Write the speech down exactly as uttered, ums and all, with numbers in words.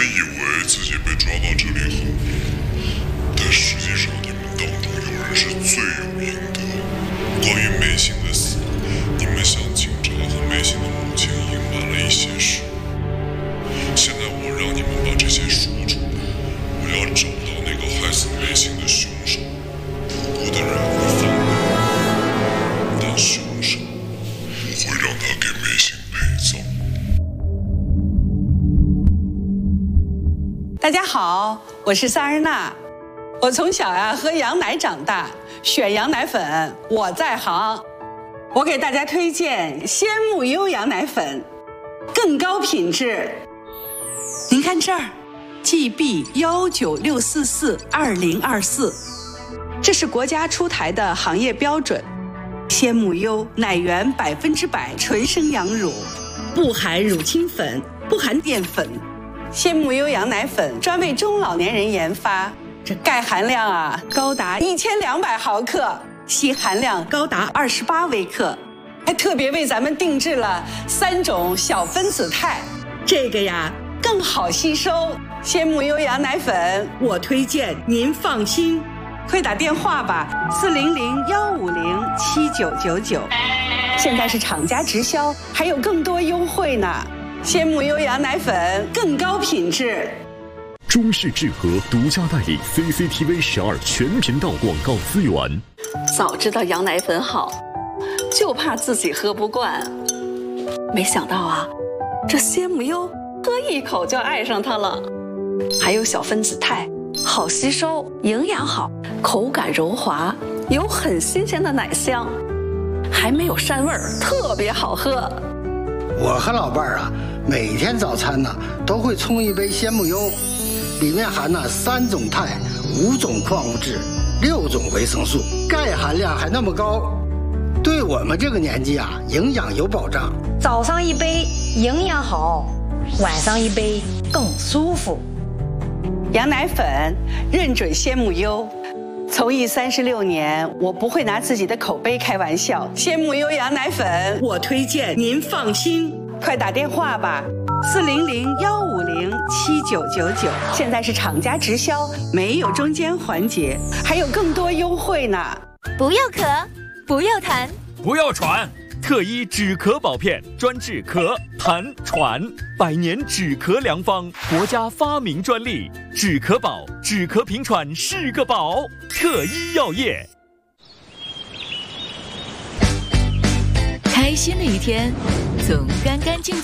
以为自己被抓到这里后，但实际上你们当中有人是最有名的。关于梅心的死，你们向警察和梅心的母亲隐瞒了一些事。现在我让你们把这些说出来，我要找到那个害死梅心的凶手。无辜的人会放人，但凶手，我会让他给梅心陪葬。 大家好，我是萨日娜。我从小呀喝羊奶长大，选羊奶粉我在行。我给大家推荐鲜木优羊奶粉，更高品质。您看这儿 ，G B 幺九六四四二零二四，这是国家出台的行业标准。鲜木优奶源百分之百纯生羊乳，不含乳清粉，不含淀粉。鲜木优羊奶粉专为中老年人研发，这钙含量啊高达一千两百毫克，硒含量高达二十八微克，还特别为咱们定制了三种小分子肽，这个呀更好吸收。鲜木优羊奶粉，我推荐您放心，快打电话吧，四零零幺五零七九九九。现在是厂家直销，还有更多优惠呢。鲜木优羊奶粉更高品质。 中视智和独家代理 C C T V 十二全频道广告资源。 早知道羊奶粉好，就怕自己喝不惯。没想到啊，这鲜木优喝一口就爱上它了。还有小分子肽，好吸收，营养好，口感柔滑，有很新鲜的奶香，还没有膻味儿，特别好喝。 我和老伴儿啊，每天早餐呢都会冲一杯鲜木优，里面含了三种肽、五种矿物质、六种维生素，钙含量还那么高，对我们这个年纪啊，营养有保障。 早上一杯营养好，晚上一杯更舒服。 羊奶粉认准鲜木优。从艺三十六年，我不会拿自己的口碑开玩笑。鲜木优羊奶粉，我推荐您放心，快打电话吧，四零零幺五零七九九九。现在是厂家直销，没有中间环节，还有更多优惠呢。 不要咳，不要痰， 不要喘。特医止咳宝片，专治咳、痰、喘，百年止咳良方，国家发明专利。止咳宝，止咳平喘是个宝。特医药业。 开心的一天，总干干净净。